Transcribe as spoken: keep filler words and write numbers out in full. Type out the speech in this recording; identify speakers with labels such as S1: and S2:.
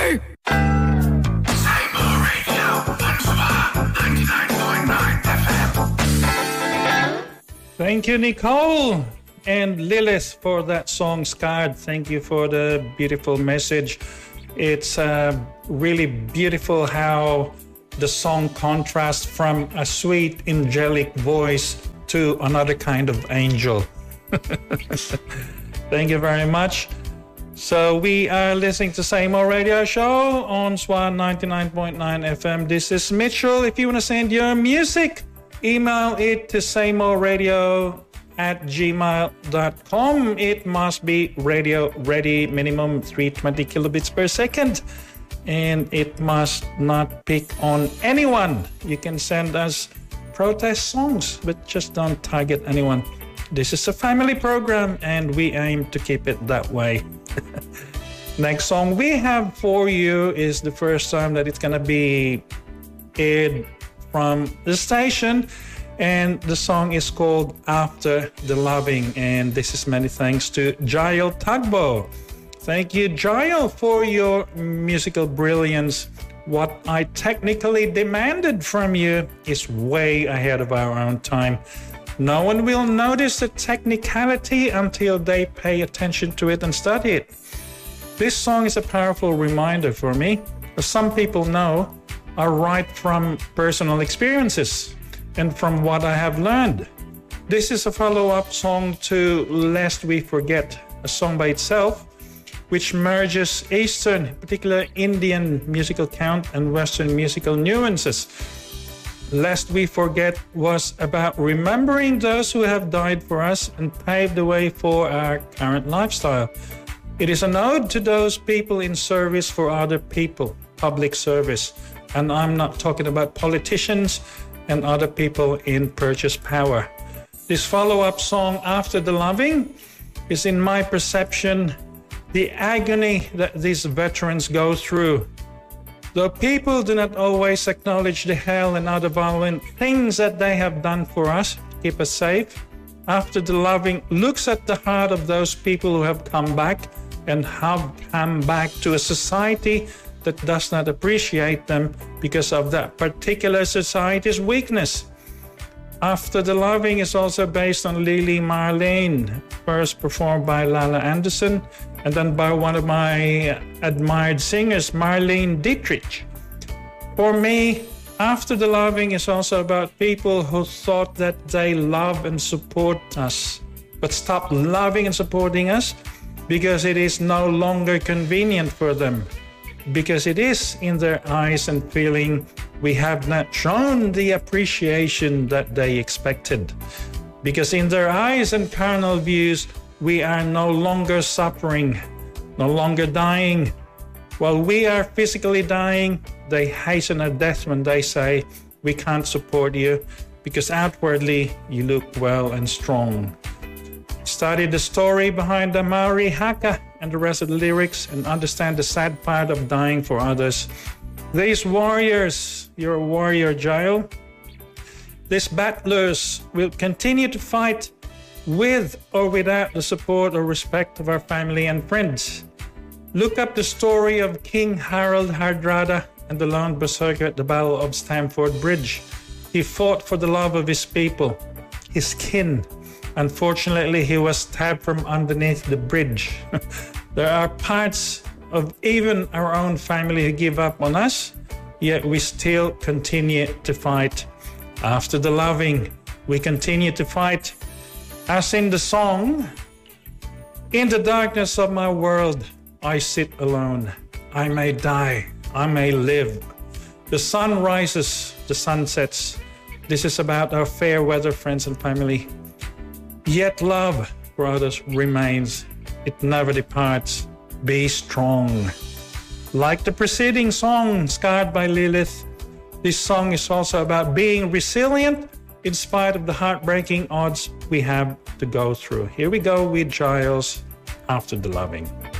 S1: Seymour Radio, Bonsoir, ninety-nine point nine F M.
S2: Thank you, Nicole and Lilith, for that song, Scarred. Thank you for the beautiful message. It's uh, really beautiful how the song contrasts from a sweet, angelic voice to another kind of angel. Thank you very much. So we are listening to Seymour Radio Show on Swan ninety-nine point nine F M. This is Mitchell. If you want to send your music, email it to seymourradio at gmail dot com. It must be radio ready, minimum three hundred twenty kilobits per second. And it must not pick on anyone. You can send us protest songs, but just don't target anyone. This is a family program, and we aim to keep it that way. Next song we have for you is the first time that it's going to be aired from the station, and the song is called After the Loving, and this is many thanks to Jael Tagbo. Thank you, Jael, for your musical brilliance. What I technically demanded from you is way ahead of our own time. No one will notice the technicality until they pay attention to it and study it. This song is a powerful reminder for me. As some people know, I write from personal experiences and from what I have learned. This is a follow-up song to Lest We Forget, a song by itself, which merges Eastern, particularly Indian musical count and Western musical nuances. Lest We Forget was about remembering those who have died for us and paved the way for our current lifestyle. It is an ode to those people in service for other people, public service. And I'm not talking about politicians and other people in purchase power. This follow-up song, After the Loving, is, in my perception, the agony that these veterans go through. Though people do not always acknowledge the hell and other violent things that they have done for us to keep us safe, After the Loving looks at the heart of those people who have come back and have come back to a society that does not appreciate them because of that particular society's weakness. After the Loving is also based on Lili Marlene, first performed by Lala Anderson and then by one of my admired singers, Marlene Dietrich. For me, After the Loving is also about people who thought that they love and support us, but stopped loving and supporting us because it is no longer convenient for them, because it is in their eyes and feeling we have not shown the appreciation that they expected. Because in their eyes and carnal views, we are no longer suffering, no longer dying. While we are physically dying, they hasten our death when they say, we can't support you because outwardly you look well and strong. Study the story behind the Maori haka and the rest of the lyrics and understand the sad part of dying for others. These warriors, you're a warrior, Jael. These battlers will continue to fight with or without the support or respect of our family and friends. Look up the story of King Harald Hardrada and the lone berserker at the Battle of Stamford Bridge. He fought for the love of his people, his kin. Unfortunately, he was stabbed from underneath the bridge. There are parts of even our own family who give up on us, yet we still continue to fight. After the Loving, we continue to fight. As in the song, in the darkness of my world, I sit alone. I may die, I may live. The sun rises, the sun sets. This is about our fair weather friends and family. Yet love for others remains. It never departs. Be strong. Like the preceding song, Scarred by Lilith, this song is also about being resilient in spite of the heartbreaking odds we have to go through. Here we go with Giles, After the Loving.